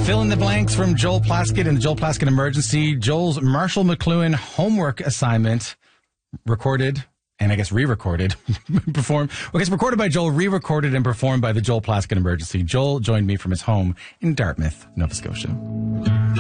Fill in the blanks from Joel Plaskett and the Joel Plaskett Emergency. Joel's Marshall McLuhan homework assignment recorded and I guess re-recorded, recorded by Joel, re-recorded and performed by the Joel Plaskett Emergency. Joel joined me from his home in Dartmouth, Nova Scotia.